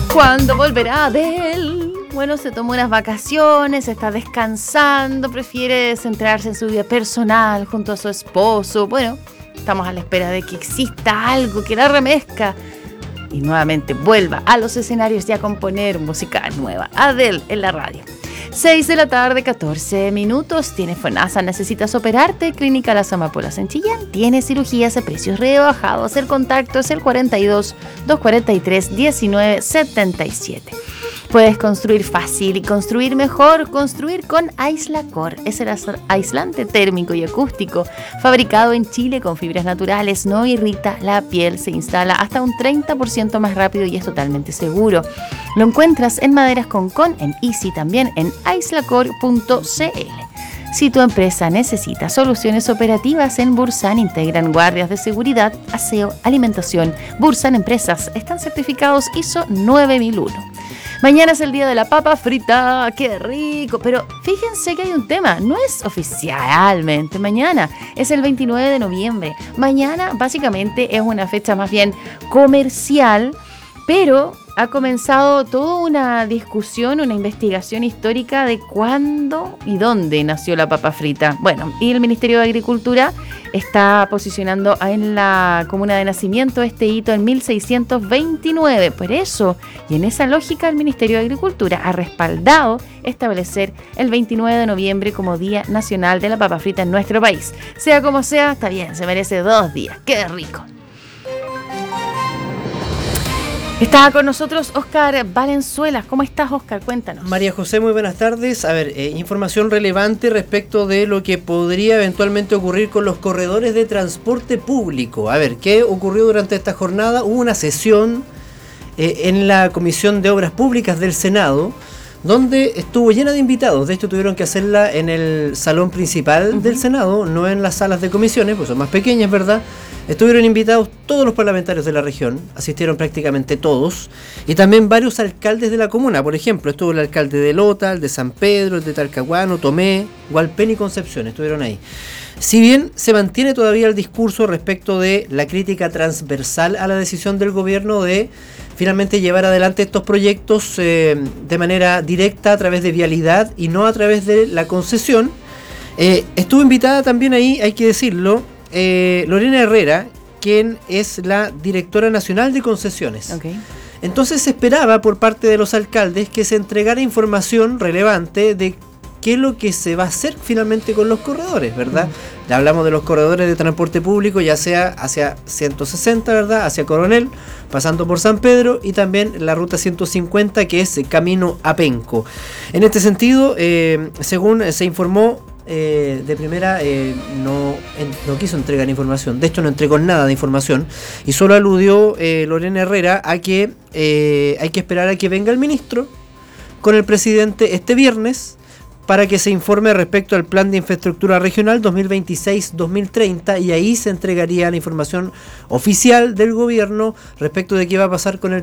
¿Cuándo volverá Adele? Bueno, se tomó unas vacaciones, está descansando, prefiere centrarse en su vida personal junto a su esposo. Bueno, estamos a la espera de que exista algo que la remezca y nuevamente vuelva a los escenarios y a componer música nueva. Adele en la radio. 6 de la tarde, 14 minutos. ¿Tienes FONASA? ¿Necesitas operarte? Clínica Las Amapolas en Chillán tiene cirugías a precios rebajados. El contacto es el 42-243-1977. Puedes construir fácil y construir mejor. Construir con Aislacor. Es el aislante térmico y acústico fabricado en Chile con fibras naturales. No irrita la piel. Se instala hasta un 30% más rápido y es totalmente seguro. Lo encuentras en Maderas Concón, en Easy, también en aislacor.cl. Si tu empresa necesita soluciones operativas, en Bursan integran guardias de seguridad, aseo, alimentación. Bursan Empresas están certificados ISO 9001. Mañana es el día de la papa frita, ¡qué rico! Pero fíjense que hay un tema, no es oficialmente mañana, es el 29 de noviembre. Mañana básicamente es una fecha más bien comercial, pero ha comenzado toda una discusión, una investigación histórica de cuándo y dónde nació la papa frita. Bueno, y el Ministerio de Agricultura está posicionando en la comuna de nacimiento este hito en 1629. Por eso, y en esa lógica, el Ministerio de Agricultura ha respaldado establecer el 29 de noviembre como Día Nacional de la Papa Frita en nuestro país. Sea como sea, está bien, se merece 2 días. ¡Qué rico! Está con nosotros Óscar Valenzuela. ¿Cómo estás, Óscar? Cuéntanos. María José, muy buenas tardes. A ver, información relevante respecto de lo que podría eventualmente ocurrir con los corredores de transporte público. A ver, ¿qué ocurrió durante esta jornada? Hubo una sesión en la Comisión de Obras Públicas del Senado, donde estuvo llena de invitados. De hecho, tuvieron que hacerla en el salón principal del Senado, no en las salas de comisiones, pues son más pequeñas, ¿verdad? Estuvieron invitados todos los parlamentarios de la región, asistieron prácticamente todos, y también varios alcaldes de la comuna. Por ejemplo, estuvo el alcalde de Lota, el de San Pedro, el de Talcahuano, Tomé, Hualpén y Concepción, estuvieron ahí. Si bien se mantiene todavía el discurso respecto de la crítica transversal a la decisión del gobierno de finalmente llevar adelante estos proyectos de manera directa a través de vialidad y no a través de la concesión, estuvo invitada también ahí, hay que decirlo, Lorena Herrera, quien es la directora nacional de concesiones. Okay. Entonces se esperaba por parte de los alcaldes que se entregara información relevante de qué es lo que se va a hacer finalmente con los corredores, ¿verdad? Ya hablamos de los corredores de transporte público, ya sea hacia 160, ¿verdad? Hacia Coronel, pasando por San Pedro, y también la ruta 150, que es camino a Penco. En este sentido, según se informó, de primera no quiso entregar información, de hecho no entregó nada de información y solo aludió Lorena Herrera a que hay que esperar a que venga el ministro con el presidente este viernes para que se informe respecto al plan de infraestructura regional 2026-2030 y ahí se entregaría la información oficial del gobierno respecto de qué va a pasar con el